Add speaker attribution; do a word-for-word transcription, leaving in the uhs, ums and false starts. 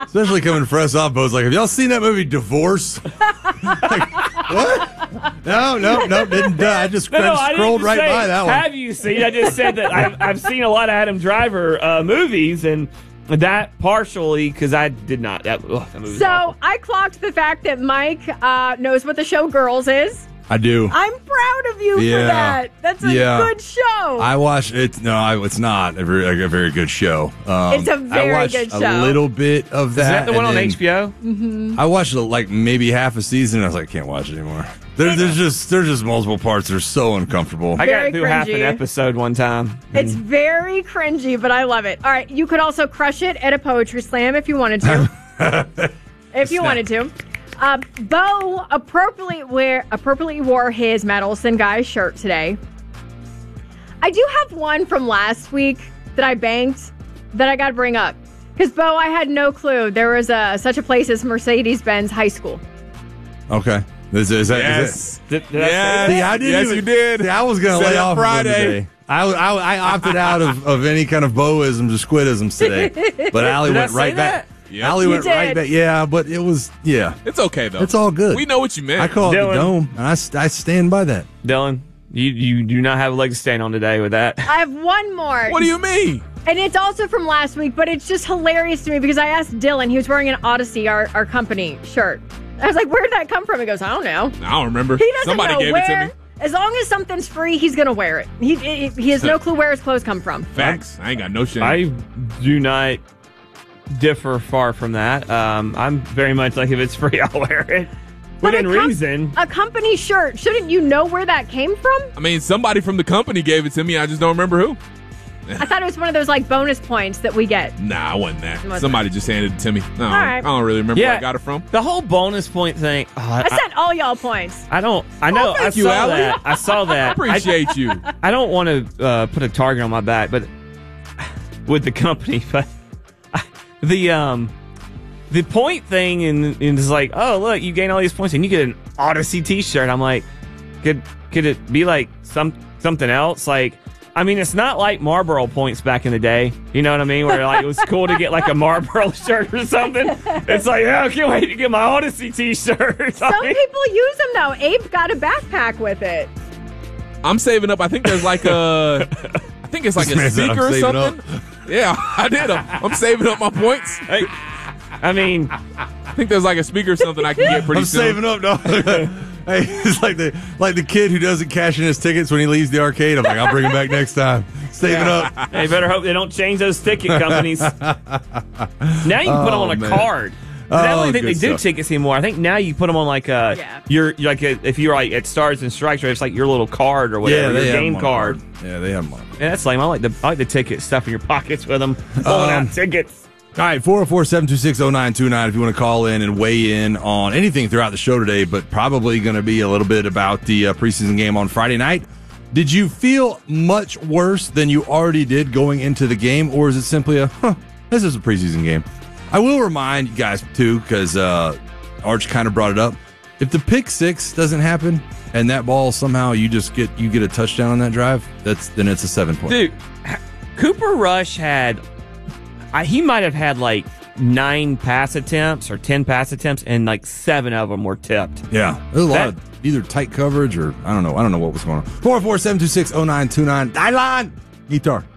Speaker 1: Especially coming fresh off boats. Like, have y'all seen that movie Divorce? Like, what? No, no, no, didn't die. I just,
Speaker 2: no, no,
Speaker 1: I
Speaker 2: I
Speaker 1: scrolled right
Speaker 2: say,
Speaker 1: by that one.
Speaker 2: Have you seen? I just said that I've, I've seen a lot of Adam Driver uh, movies, and that partially because I did not. That, ugh, that movie was
Speaker 3: So
Speaker 2: awful.
Speaker 3: I clocked the fact that Mike uh, knows what the show Girls is.
Speaker 1: I do.
Speaker 3: I'm proud of you
Speaker 1: Yeah.
Speaker 3: for that. That's a
Speaker 1: Yeah.
Speaker 3: good show.
Speaker 1: I watched it. No, I, it's not a very, like a very good show. Um,
Speaker 3: It's a very
Speaker 1: I watched
Speaker 3: good
Speaker 1: a
Speaker 3: show.
Speaker 1: little bit of that.
Speaker 2: Is that the one
Speaker 1: and
Speaker 2: on
Speaker 1: then
Speaker 2: H B O?
Speaker 3: Mm-hmm.
Speaker 1: I watched like maybe half a season. And I was like, I can't watch it anymore. There, there's just there's just multiple parts that are so uncomfortable.
Speaker 2: I
Speaker 3: Very
Speaker 2: got through half an
Speaker 3: cringy.
Speaker 2: episode one time.
Speaker 3: It's very cringy, but I love it. All right, you could also crush it at a poetry slam if you wanted to. if you wanted to. Uh, Bo appropriately wear appropriately wore his Madison Guy shirt today. I do have one from last week that I banked that I got to bring up because Bo, I had no clue there was a such a place as Mercedes-Benz High School.
Speaker 1: Okay. Is, is that,
Speaker 4: Yes.
Speaker 1: is that,
Speaker 2: Did, did I
Speaker 4: Yes.
Speaker 2: say
Speaker 1: See, I didn't
Speaker 4: Yes,
Speaker 1: even,
Speaker 4: you did.
Speaker 1: See, I was going to
Speaker 4: Said
Speaker 1: lay
Speaker 4: it
Speaker 1: off
Speaker 4: Friday.
Speaker 1: Friday. I, I, I opted out of, of any kind of Boisms or squidisms today. But Allie
Speaker 2: Did I
Speaker 1: went
Speaker 2: say
Speaker 1: right back.
Speaker 4: Yep.
Speaker 1: Allie
Speaker 3: You
Speaker 1: went right
Speaker 3: did.
Speaker 1: back. Yeah, but it was, yeah.
Speaker 4: It's okay, though.
Speaker 1: It's all good.
Speaker 4: We know what you meant.
Speaker 1: I call it
Speaker 2: Dylan.
Speaker 1: the dome, and I, st- I stand by that.
Speaker 2: Dylan, you, you do not have a leg to stand on today with that.
Speaker 3: I have one more.
Speaker 4: What do you mean?
Speaker 3: And it's also from last week, but it's just hilarious to me because I asked Dylan, he was wearing an Odyssey, our, our company shirt. I was like, where did that come from? He goes, I don't know.
Speaker 4: I don't remember.
Speaker 3: He doesn't
Speaker 4: Somebody
Speaker 3: know
Speaker 4: gave
Speaker 3: where.
Speaker 4: it to me.
Speaker 3: As long as something's free, he's going to wear it. He, he he has no clue where his clothes come from.
Speaker 4: Facts. I ain't got no shame.
Speaker 2: I do not differ far from that. Um, I'm very much like if it's free, I'll wear it.
Speaker 3: But
Speaker 2: Within
Speaker 3: a com-
Speaker 2: reason.
Speaker 3: A company shirt. Shouldn't you know where that came from?
Speaker 4: I mean, somebody from the company gave it to me. I just don't remember who.
Speaker 3: I thought it was one of those like bonus points that we get.
Speaker 4: Nah, I wasn't that.
Speaker 3: wasn't.
Speaker 4: Somebody just handed it to me. No,
Speaker 3: right.
Speaker 4: I don't really remember where
Speaker 2: Yeah.
Speaker 4: I got it from.
Speaker 2: The whole bonus point thing. oh, I,
Speaker 3: I sent all y'all points.
Speaker 2: I don't. I know.
Speaker 4: Oh, thank
Speaker 2: I
Speaker 4: you,
Speaker 2: saw
Speaker 4: Allie.
Speaker 2: that. I saw that.
Speaker 4: Appreciate you.
Speaker 2: I, I don't want to uh, put a target on my back, but with the company, but the um the point thing and, and it's like, oh look, you gain all these points and you get an Odyssey T-shirt. I'm like, could could it be like some something else? Like, I mean, it's not like Marlboro points back in the day. You know what I mean? Where like it was cool to get like a Marlboro shirt or something. It's like, oh, I can't wait to get my Odyssey T-shirt.
Speaker 3: Some people use them though. Abe got a backpack with it.
Speaker 4: I'm saving up. I think there's like a, I think it's like
Speaker 1: This
Speaker 4: a
Speaker 1: man said,
Speaker 4: speaker
Speaker 1: "I'm
Speaker 4: or
Speaker 1: saving
Speaker 4: something. Yeah, I did. I'm, I'm saving up my points.
Speaker 2: Hey, I mean,
Speaker 4: I think there's like a speaker or something I can get pretty
Speaker 1: I'm
Speaker 4: soon.
Speaker 1: saving up, dog. Hey, it's like the like the kid who doesn't cash in his tickets when he leaves the arcade. I'm like, I'll bring him back next time. Saving up.
Speaker 2: they better hope they don't change those ticket companies. Now you can put them
Speaker 1: Oh,
Speaker 2: on a
Speaker 1: man.
Speaker 2: card. I don't
Speaker 1: Oh,
Speaker 2: even think they
Speaker 1: good
Speaker 2: do
Speaker 1: stuff.
Speaker 2: tickets anymore. I think now you put them on like a
Speaker 3: Yeah.
Speaker 2: your like a, if you're like at Stars and Strikes, or it's like your little card or whatever,
Speaker 1: they
Speaker 2: your
Speaker 1: have
Speaker 2: game
Speaker 1: them on
Speaker 2: card.
Speaker 1: Yeah, they have them on.
Speaker 2: Yeah, that's lame. I like the I like the ticket stuff in your pockets with them, pulling
Speaker 1: Um,
Speaker 2: out tickets.
Speaker 1: All right, four oh four, seven two six, oh nine two nine if you want to call in and weigh in on anything throughout the show today, but probably going to be a little bit about the uh, preseason game on Friday night. Did you feel much worse than you already did going into the game, or is it simply a, huh, this is a preseason game? I will remind you guys, too, because uh, Arch kind of brought it up. If the pick six doesn't happen and that ball somehow you just get you get a touchdown on that drive, that's then it's a seven point.
Speaker 2: Dude, Cooper Rush had I, he might have had like nine pass attempts or ten pass attempts, and like seven of them were tipped.
Speaker 1: Yeah, there's a lot
Speaker 2: That-
Speaker 1: of either tight coverage or I don't know. I don't know what was going on. four oh four, seven two six, oh nine two nine. Dylan, guitar.